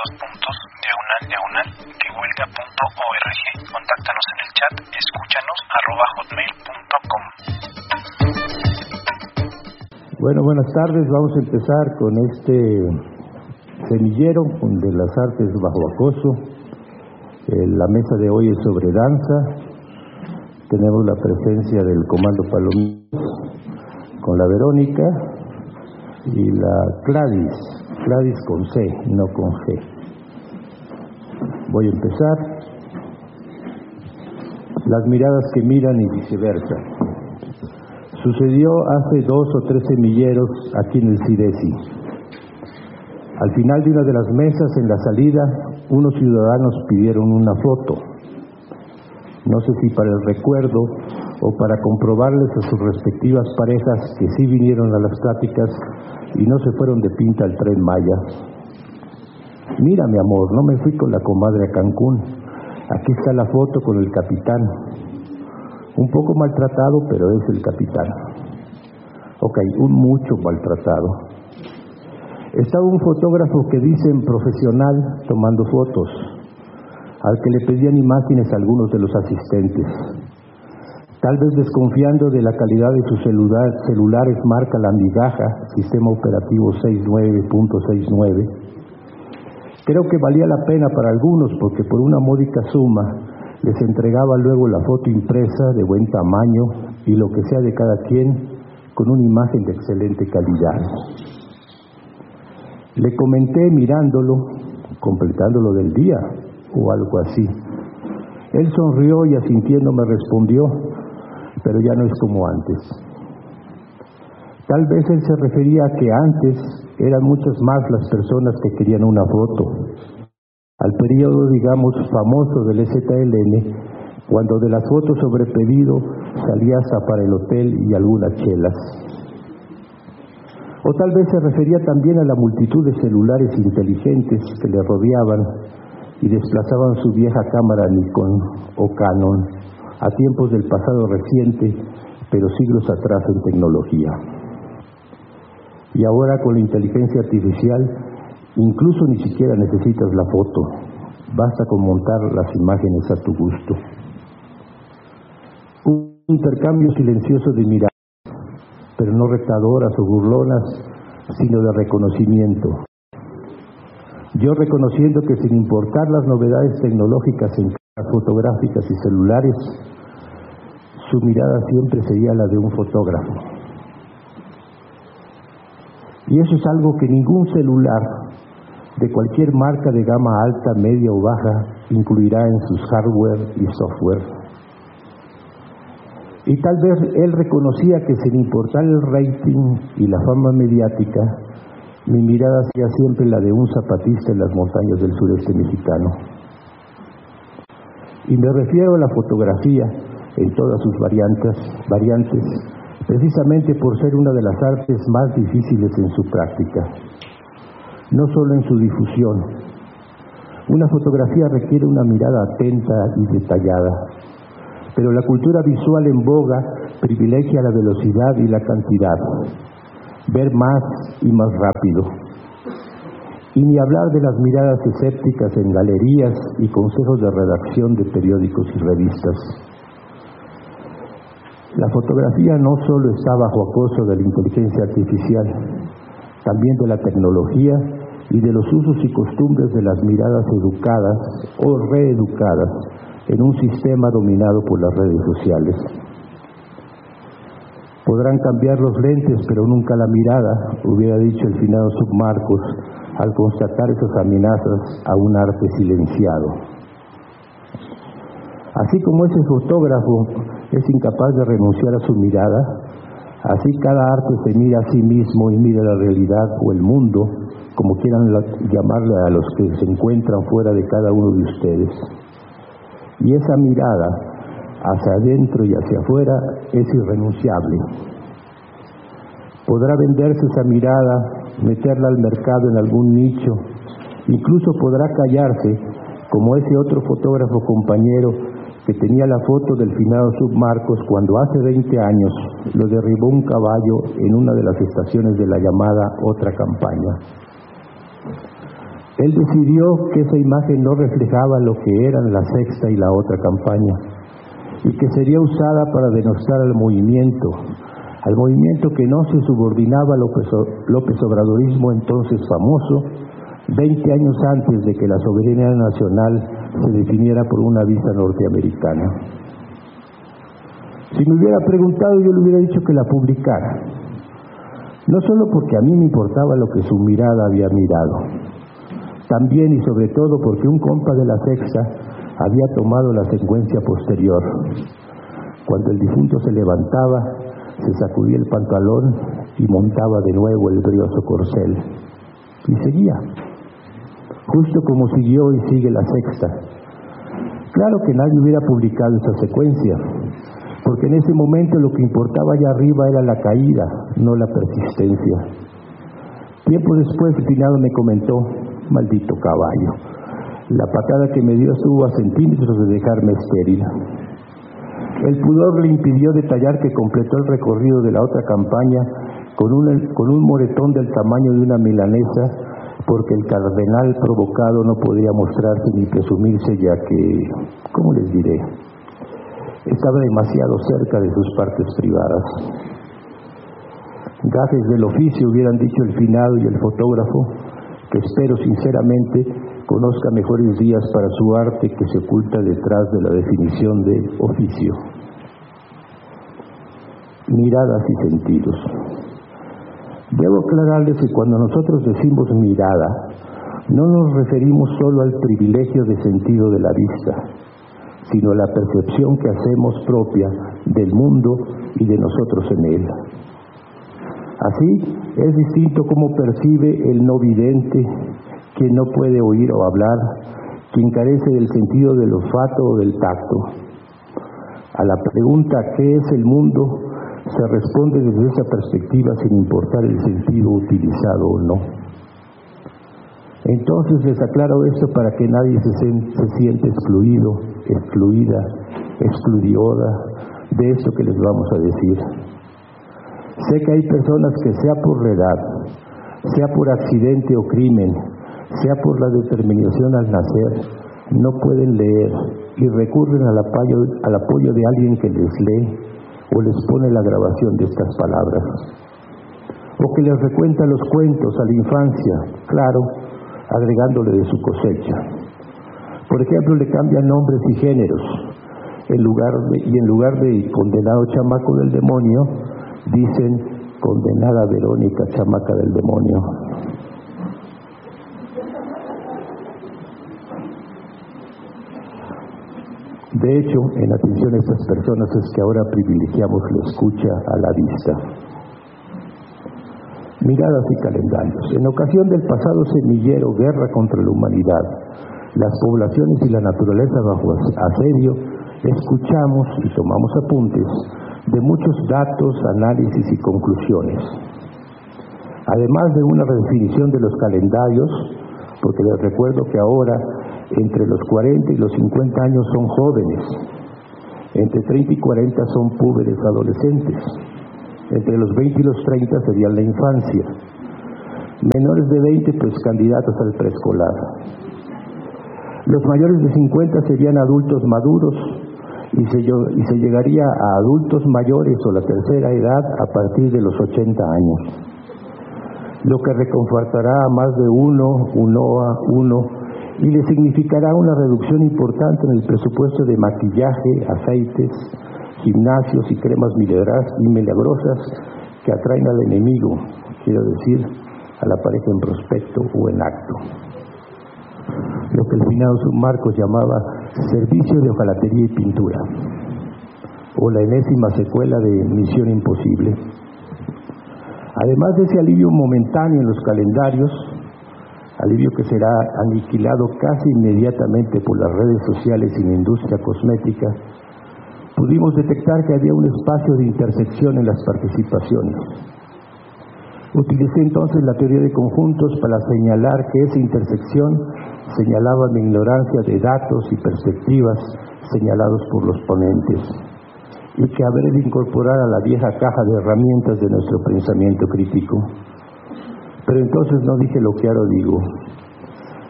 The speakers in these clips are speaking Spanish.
Contáctanos en el chat, escúchanos@hotmail.com. Bueno, buenas tardes. Vamos a empezar con este semillero de las artes bajo acoso. La mesa de hoy es sobre danza. Tenemos la presencia del Comando Palomitas con la Verónica y la Gladys con C, no con G. Voy a empezar. Las miradas que miran y viceversa. Sucedió hace 2 o 3 semilleros aquí en el CIDESI. Al final de una de las mesas, en la salida, unos ciudadanos pidieron una foto. No sé si para el recuerdo o para comprobarles a sus respectivas parejas que sí vinieron a las pláticas y no se fueron de pinta al Tren Maya. Mira, mi amor, no me fui con la comadre a Cancún. Aquí está la foto con el capitán. Un poco maltratado, pero es el capitán. Ok, un mucho maltratado. Estaba un fotógrafo que dicen profesional tomando fotos, al que le pedían imágenes a algunos de los asistentes. Tal vez desconfiando de la calidad de sus celulares marca La Migaja, sistema operativo 69.69. Creo que valía la pena para algunos porque por una módica suma les entregaba luego la foto impresa de buen tamaño y lo que sea de cada quien con una imagen de excelente calidad. Le comenté mirándolo, completándolo del día o algo así. Él sonrió y asintiendo me respondió, pero ya no es como antes. Tal vez él se refería a que antes eran muchas más las personas que querían una foto. Al periodo, digamos, famoso del ZLN, cuando de las fotos sobre pedido salía hasta para el hotel y algunas chelas. O tal vez se refería también a la multitud de celulares inteligentes que le rodeaban y desplazaban su vieja cámara Nikon o Canon a tiempos del pasado reciente, pero siglos atrás en tecnología. Y ahora con la inteligencia artificial, incluso ni siquiera necesitas la foto, basta con montar las imágenes a tu gusto. Un intercambio silencioso de miradas, pero no retadoras o burlonas, sino de reconocimiento. Yo reconociendo que sin importar las novedades tecnológicas en cámaras fotográficas y celulares, su mirada siempre sería la de un fotógrafo. Y eso es algo que ningún celular de cualquier marca de gama alta, media o baja incluirá en sus hardware y software. Y tal vez él reconocía que sin importar el rating y la fama mediática, mi mirada sería siempre la de un zapatista en las montañas del sureste mexicano. Y me refiero a la fotografía en todas sus variantes, precisamente por ser una de las artes más difíciles en su práctica, no solo en su difusión. Una fotografía requiere una mirada atenta y detallada, pero la cultura visual en boga privilegia la velocidad y la cantidad, ver más y más rápido. Y ni hablar de las miradas escépticas en galerías y consejos de redacción de periódicos y revistas. La fotografía no solo está bajo acoso de la inteligencia artificial, también de la tecnología y de los usos y costumbres de las miradas educadas o reeducadas en un sistema dominado por las redes sociales. Podrán cambiar los lentes, pero nunca la mirada, hubiera dicho el finado Submarcos al constatar esas amenazas a un arte silenciado. Así como ese fotógrafo es incapaz de renunciar a su mirada, así cada arte se mira a sí mismo y mira la realidad o el mundo, como quieran llamarle a los que se encuentran fuera de cada uno de ustedes. Y esa mirada hacia adentro y hacia afuera es irrenunciable. Podrá venderse esa mirada, meterla al mercado en algún nicho, incluso podrá callarse, como ese otro fotógrafo compañero que tenía la foto del finado Submarcos cuando hace 20 años lo derribó un caballo en una de las estaciones de la llamada Otra Campaña. Él decidió que esa imagen no reflejaba lo que eran la sexta y la otra campaña, y que sería usada para denostar al movimiento que no se subordinaba al López Obradorismo, entonces famoso, 20 años antes de que la soberanía nacional se definiera por una visa norteamericana. Si me hubiera preguntado, yo le hubiera dicho que la publicara, no solo porque a mí me importaba lo que su mirada había mirado, también y sobre todo porque un compa de la sexta había tomado la secuencia posterior. Cuando el difunto se levantaba, se sacudía el pantalón y montaba de nuevo el brioso corcel. Y seguía, justo como siguió y sigue la sexta. Claro que nadie hubiera publicado esa secuencia, porque en ese momento lo que importaba allá arriba era la caída, no la persistencia. Tiempo después, el finado me comentó: maldito caballo, la patada que me dio estuvo a centímetros de dejarme estéril. El pudor le impidió detallar que completó el recorrido de la otra campaña con un moretón del tamaño de una milanesa, porque el cardenal provocado no podía mostrarse ni presumirse, ya que, ¿cómo les diré?, estaba demasiado cerca de sus partes privadas. Gajes del oficio, hubieran dicho el finado y el fotógrafo, que espero sinceramente conozca mejores días para su arte que se oculta detrás de la definición de oficio. Miradas y sentidos. Debo aclararles que cuando nosotros decimos mirada, no nos referimos solo al privilegio de sentido de la vista, sino a la percepción que hacemos propia del mundo y de nosotros en él. Así, es distinto cómo percibe el no vidente, quien no puede oír o hablar, quien carece del sentido del olfato o del tacto. A la pregunta ¿qué es el mundo?, se responde desde esa perspectiva sin importar el sentido utilizado o no. Entonces les aclaro esto para que nadie se siente excluido, excluida, excluidora de esto que les vamos a decir. Sé que hay personas que, sea por la edad, sea por accidente o crimen, sea por la determinación al nacer, no pueden leer y recurren al apoyo de alguien que les lee o les pone la grabación de estas palabras, o que les recuenta los cuentos a la infancia, claro, agregándole de su cosecha. Por ejemplo, le cambian nombres y géneros, en lugar de condenado chamaco del demonio, dicen condenada Verónica, chamaca del demonio. De hecho, en atención a estas personas es que ahora privilegiamos la escucha a la vista. Miradas y calendarios. En ocasión del pasado semillero Guerra contra la Humanidad, las poblaciones y la naturaleza bajo asedio, escuchamos y tomamos apuntes de muchos datos, análisis y conclusiones. Además de una redefinición de los calendarios, porque les recuerdo que ahora entre los 40 y los 50 años son jóvenes, entre 30 y 40 son púberes adolescentes, entre los 20 y los 30 serían la infancia, menores de 20 pues candidatos al preescolar. Los mayores de 50 serían adultos maduros y se llegaría a adultos mayores o la tercera edad a partir de los 80 años, lo que reconfortará a más de uno y le significará una reducción importante en el presupuesto de maquillaje, aceites, gimnasios y cremas milagrosas que atraen al enemigo, quiero decir, a la pareja en prospecto o en acto. Lo que el finado Marcos llamaba servicio de hojalatería y pintura, o la enésima secuela de Misión Imposible. Además de ese alivio momentáneo en los calendarios, alivio que será aniquilado casi inmediatamente por las redes sociales y la industria cosmética, pudimos detectar que había un espacio de intersección en las participaciones. Utilicé entonces la teoría de conjuntos para señalar que esa intersección señalaba la ignorancia de datos y perspectivas señalados por los ponentes, y que habré de incorporar a la vieja caja de herramientas de nuestro pensamiento crítico. Pero entonces no dije lo que ahora digo.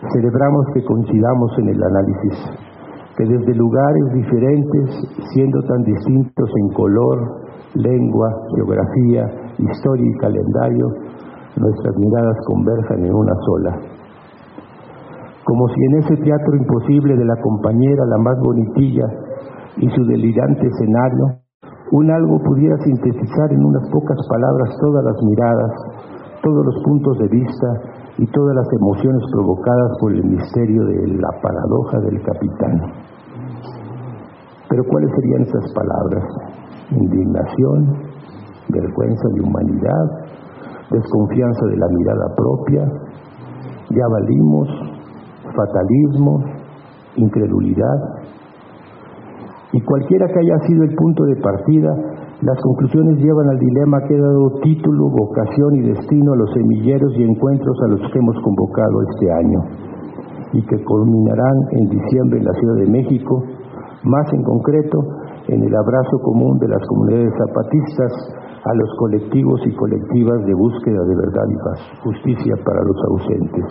Celebramos que coincidamos en el análisis, que desde lugares diferentes, siendo tan distintos en color, lengua, geografía, historia y calendario, nuestras miradas converjan en una sola. Como si en ese teatro imposible de la compañera, la más bonitilla, y su delirante escenario, un algo pudiera sintetizar en unas pocas palabras todas las miradas, todos los puntos de vista y todas las emociones provocadas por el misterio de la paradoja del capitán. Pero ¿cuáles serían esas palabras? Indignación, vergüenza de humanidad, desconfianza de la mirada propia, ya valimos, fatalismo, incredulidad. Y cualquiera que haya sido el punto de partida, las conclusiones llevan al dilema que ha dado título, vocación y destino a los semilleros y encuentros a los que hemos convocado este año, y que culminarán en diciembre en la Ciudad de México, más en concreto en el abrazo común de las comunidades zapatistas a los colectivos y colectivas de búsqueda de verdad y justicia para los ausentes.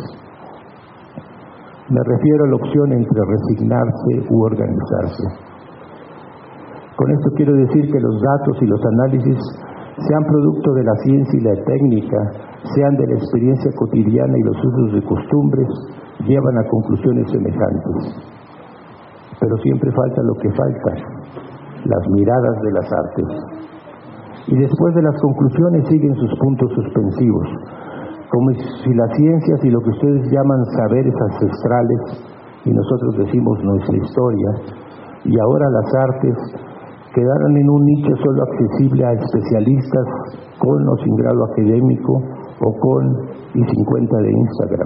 Me refiero a la opción entre resignarse u organizarse. Con esto quiero decir que los datos y los análisis, sean producto de la ciencia y la técnica, sean de la experiencia cotidiana y los usos de costumbres, llevan a conclusiones semejantes. Pero siempre falta lo que falta, las miradas de las artes. Y después de las conclusiones siguen sus puntos suspensivos, como si las ciencias y lo que ustedes llaman saberes ancestrales, y nosotros decimos nuestra historia, y ahora las artes, quedaran en un nicho solo accesible a especialistas con o sin grado académico o con y sin cuenta de Instagram.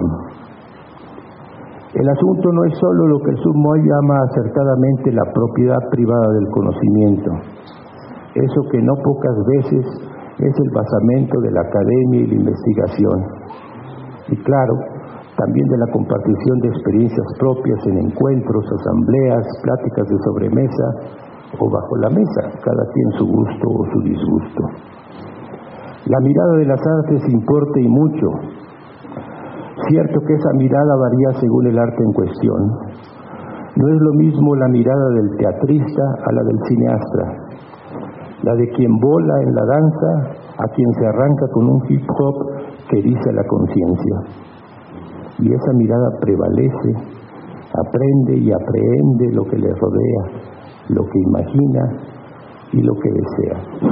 El asunto no es solo lo que el Submoy llama acertadamente la propiedad privada del conocimiento, eso que no pocas veces es el basamento de la academia y la investigación, y claro, también de la compartición de experiencias propias en encuentros, asambleas, pláticas de sobremesa, o bajo la mesa, cada quien su gusto o su disgusto. La mirada de las artes importa y mucho. Cierto que esa mirada varía según el arte en cuestión. No es lo mismo la mirada del teatrista a la del cineasta, la de quien vola en la danza a quien se arranca con un hip hop que eriza la conciencia. Y esa mirada prevalece, aprende y aprehende lo que le rodea, lo que imagina y lo que desea.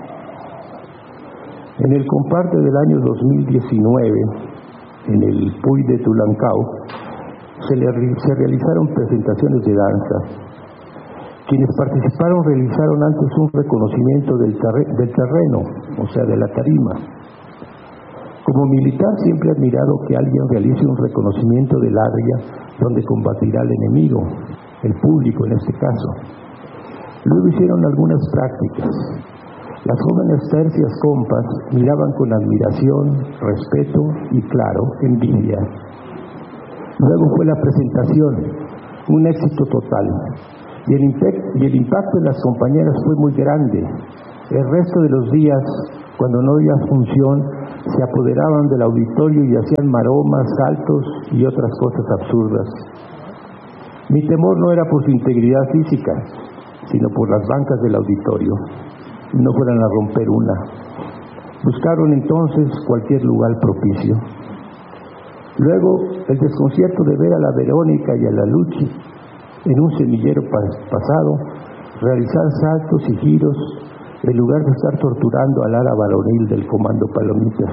En el comparte del año 2019, en el Puy de Tulancao, se realizaron presentaciones de danza. Quienes participaron realizaron antes un reconocimiento del terreno, o sea, de la tarima. Como militar siempre he admirado que alguien realice un reconocimiento del área donde combatirá al enemigo, el público en este caso. Luego hicieron algunas prácticas. Las jóvenes tercias compas miraban con admiración, respeto y, claro, envidia. Luego fue la presentación, un éxito total. Y el impacto en las compañeras fue muy grande. El resto de los días, cuando no había función, se apoderaban del auditorio y hacían maromas, saltos y otras cosas absurdas. Mi temor no era por su integridad física, sino por las bancas del auditorio, no fueran a romper una. Buscaron entonces cualquier lugar propicio. Luego, el desconcierto de ver a la Verónica y a la Luchi en un semillero pasado, realizar saltos y giros, en lugar de estar torturando al ala varonil del Comando Palomitas.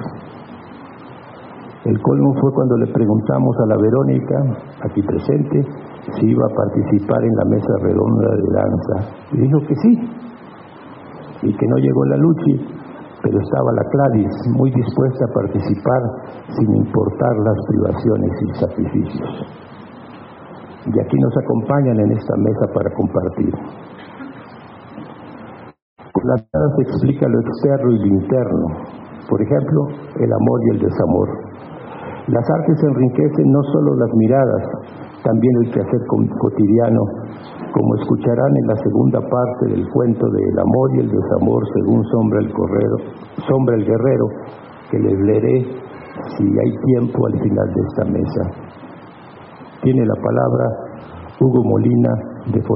El colmo fue cuando le preguntamos a la Verónica, aquí presente, si iba a participar en la mesa redonda de danza. Y dijo que sí, y que no llegó la Luchi, pero estaba la Gladys, muy dispuesta a participar sin importar las privaciones y sacrificios. Y aquí nos acompañan en esta mesa para compartir. Con la mirada se explica lo externo y lo interno, por ejemplo, el amor y el desamor. Las artes enriquecen no solo las miradas, también el quehacer cotidiano, como escucharán en la segunda parte del cuento de El amor y el desamor según Sombra el Guerrero, que les leeré si hay tiempo al final de esta mesa. Tiene la palabra Hugo Molina de